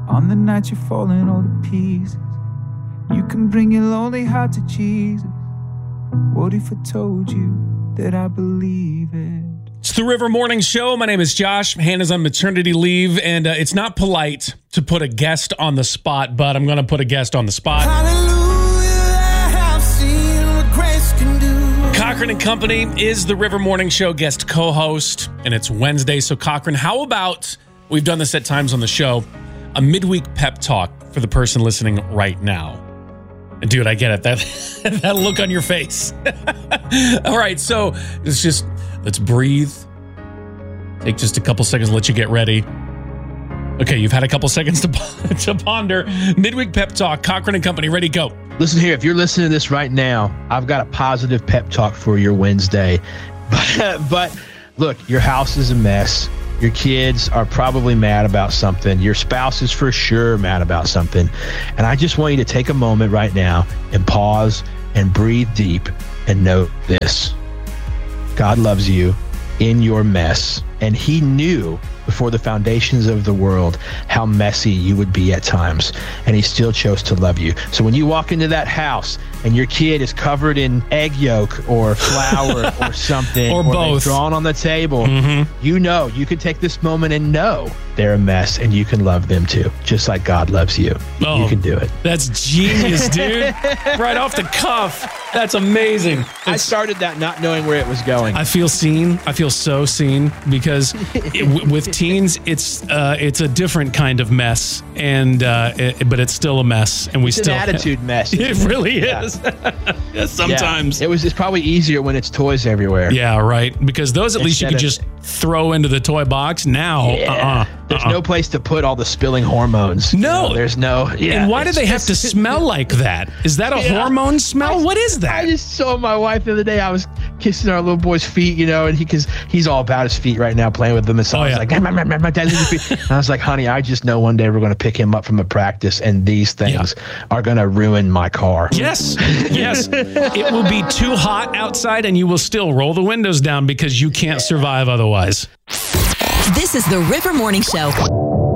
On the night you're falling all to pieces, you can bring your lonely heart to Jesus. What if I told you that I believe it? It's the River Morning Show. My name is Josh. Hannah's on maternity leave, and it's not polite to put a guest on the spot, but I'm going to put a guest on the spot. Hallelujah, I have seen what grace can do. Cochran and Company is the River Morning Show guest co-host, and it's Wednesday. So Cochran, how about, we've done this at times on the show, a midweek pep talk for the person listening right now. And dude, I get it. That look on your face. All right, so let's breathe. Take just a couple seconds, let you get ready. Okay, you've had a couple seconds to ponder. Midweek pep talk, Cochran and Company, ready, go. Listen here, if you're listening to this right now, I've got a positive pep talk for your Wednesday. But look, your house is a mess. Your kids are probably mad about something. Your spouse is for sure mad about something. And I just want you to take a moment right now and pause and breathe deep and know this. God loves you in your mess. And he knew before the foundations of the world how messy you would be at times. And he still chose to love you. So when you walk into that house and your kid is covered in egg yolk or flour or something, or both drawn on the table, you know, you can take this moment and know they're a mess and you can love them too, just like God loves you. Oh, you can do it. That's genius, dude. Right off the cuff. That's amazing. I started that not knowing where it was going. I feel seen. I feel so seen because with teens, it's a different kind of mess, and but it's still a mess, and it's an attitude mess. It really is. Sometimes it's probably easier when it's toys everywhere. Yeah, right. Because those at least you could just throw into the toy box. Now, there's no place to put all the spilling hormones. No, you know, there's no. Yeah, and why do they have to smell like that? Is that a hormone smell? What is that? I just saw my wife the other day. I was kissing our little boy's feet, you know, and he's all about his feet right now, playing with them. And so I was like, my dad's in your feet. And I was like, honey, I just know one day we're going to pick him up from a practice, and these things are going to ruin my car. Yes. It will be too hot outside, and you will still roll the windows down because you can't survive otherwise. This is the River Morning Show.